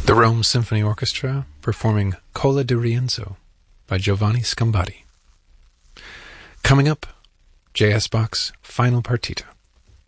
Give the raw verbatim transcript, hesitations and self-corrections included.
The Rome Symphony Orchestra performing Cola di Rienzo by Giovanni Scombati. Coming up, J S Bach's Final Partita.